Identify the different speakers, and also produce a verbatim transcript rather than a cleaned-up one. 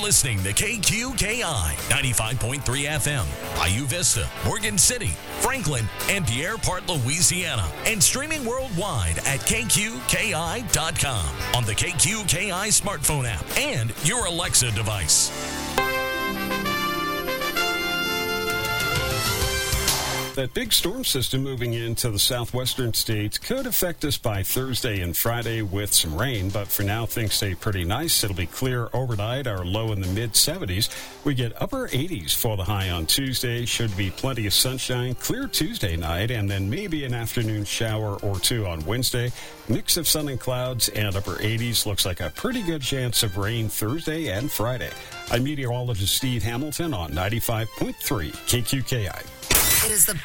Speaker 1: listening to K Q K I ninety-five point three F M, Bayou Vista, Morgan City, Franklin, and Pierre Part, Louisiana, and streaming worldwide at K Q K I dot com on the K Q K I smartphone app and your Alexa device.
Speaker 2: That big storm system moving into the southwestern states could affect us by Thursday and Friday with some rain, but for now things stay pretty nice. It'll be clear overnight, our low in the mid seventies. We get upper eighties for the high on Tuesday. Should be plenty of sunshine, clear Tuesday night, and then maybe an afternoon shower or two on Wednesday. Mix of sun and clouds and upper eighties. Looks like a pretty good chance of rain Thursday and Friday. I'm meteorologist Steve Hamilton on ninety-five point three K Q K I.
Speaker 3: It is the